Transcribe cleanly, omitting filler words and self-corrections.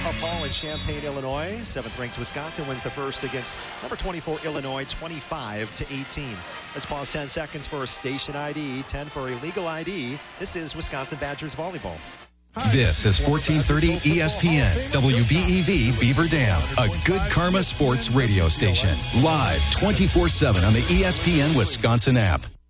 Huff Hall in Champaign, Illinois. 7th-ranked Wisconsin wins the first against number 24 Illinois, 25-18. Let's pause 10 seconds for a station ID, 10 for a legal ID. This is Wisconsin Badgers volleyball. This is 1430 ESPN, WBEV Beaver Dam, a Good Karma Sports radio station. Live 24/7 on the ESPN Wisconsin app.